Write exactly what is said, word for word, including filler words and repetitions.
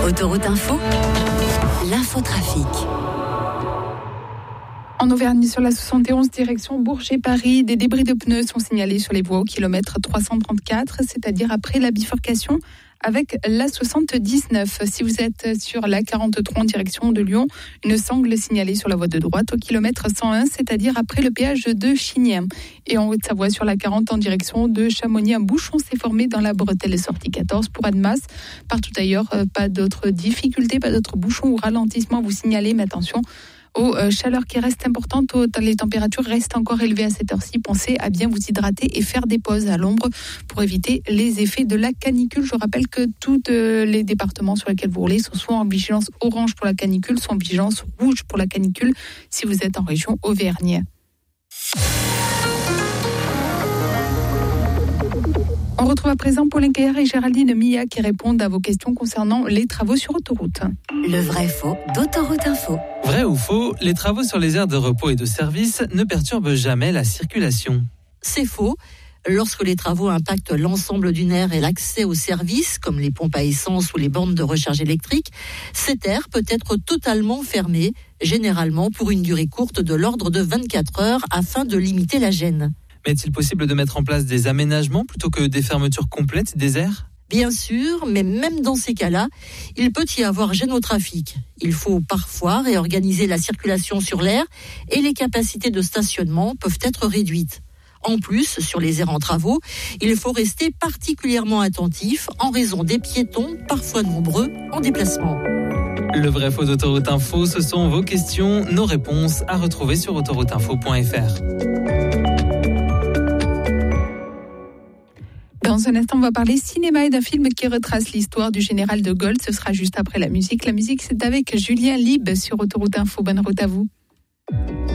Autoroute Info, l'infotrafic. En Auvergne, sur la soixante et onze, direction Bourget-Paris, des débris de pneus sont signalés sur les voies au kilomètre trois cent trente-quatre, c'est-à-dire après la bifurcation avec la soixante-dix-neuf. Si vous êtes sur la quarante-trois en direction de Lyon, une sangle signalée sur la voie de droite au kilomètre cent un, c'est-à-dire après le péage de Chigny. Et en Haute-Savoie, sur la quarante en direction de Chamonix, un bouchon s'est formé dans la bretelle sortie quatorze pour Annemasse. Partout ailleurs, pas d'autres difficultés, pas d'autres bouchons ou ralentissements à vous signaler, mais attention aux euh, chaleurs qui restent importantes, les températures restent encore élevées à cette heure-ci. Pensez à bien vous hydrater et faire des pauses à l'ombre pour éviter les effets de la canicule. Je rappelle que tous euh, les départements sur lesquels vous roulez sont soit en vigilance orange pour la canicule, soit en vigilance rouge pour la canicule si vous êtes en région Auvergne. On retrouve à présent Paulin Caillard et Géraldine Milla qui répondent à vos questions concernant les travaux sur autoroute. Le vrai-faux d'Autoroute Info. Vrai ou faux, les travaux sur les aires de repos et de service ne perturbent jamais la circulation. C'est faux. Lorsque les travaux impactent l'ensemble d'une aire et l'accès aux services, comme les pompes à essence ou les bornes de recharge électrique, cette aire peut être totalement fermée, généralement pour une durée courte de l'ordre de vingt-quatre heures afin de limiter la gêne. Mais est-il possible de mettre en place des aménagements plutôt que des fermetures complètes des aires ? Bien sûr, mais même dans ces cas-là, il peut y avoir gêne au trafic. Il faut parfois réorganiser la circulation sur l'aire et les capacités de stationnement peuvent être réduites. En plus, sur les aires en travaux, il faut rester particulièrement attentif en raison des piétons, parfois nombreux, en déplacement. Le vrai faux d'Autoroute Info, ce sont vos questions, nos réponses à retrouver sur autoroute info point f r. Dans un instant, on va parler cinéma et d'un film qui retrace l'histoire du général de Gaulle. Ce sera juste après la musique. La musique, c'est avec Julien Lieb sur Autoroute Info. Bonne route à vous.